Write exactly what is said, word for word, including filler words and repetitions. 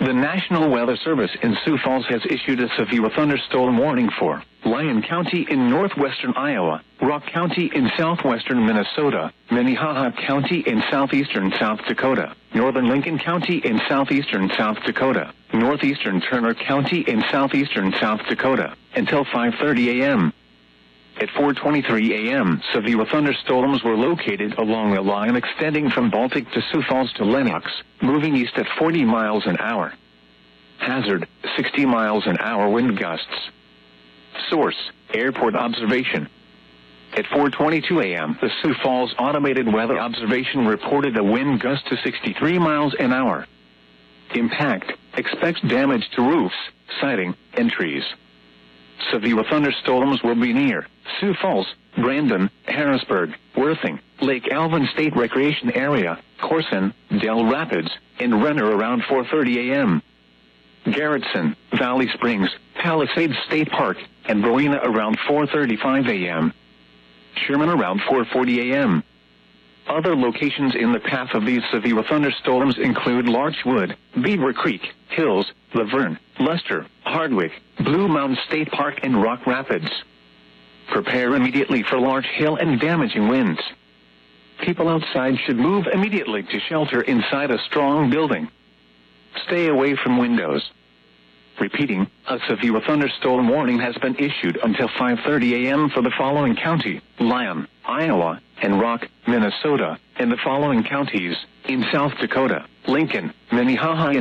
The National Weather Service in Sioux Falls has issued a severe thunderstorm warning for Lyon County in northwestern Iowa, Rock County in southwestern Minnesota, Minnehaha County in southeastern South Dakota, northern Lincoln County in southeastern South Dakota, northeastern Turner County in southeastern South Dakota, until five thirty a m At four twenty-three a m, severe thunderstorms were located along a line extending from Baltic to Sioux Falls to Lennox, moving east at forty miles an hour. Hazard, sixty miles an hour wind gusts. Source, airport observation. At four twenty-two a m, the Sioux Falls Automated Weather Observation reported a wind gust to sixty-three miles an hour. Impact, expects damage to roofs, siding, and trees. Severe thunderstorms will be near Sioux Falls, Brandon, Harrisburg, Worthing, Lake Alvin State Recreation Area, Corson, Del Rapids, and Renner around four thirty a m Garrettson, Valley Springs, Palisades State Park, and Rowena around four thirty-five a m Sherman around four forty a m Other locations in the path of these severe thunderstorms include Larchwood, Beaver Creek, Hills, Laverne, Luster, Hardwick, Blue Mountain State Park, and Rock Rapids. Prepare immediately for large hail and damaging winds. People outside should move immediately to shelter inside a strong building. Stay away from windows. Repeating, a severe thunderstorm warning has been issued until five thirty a m for the following county: Lyon, Iowa, and Rock, Minnesota, and the following counties in South Dakota: Lincoln, Minnehaha,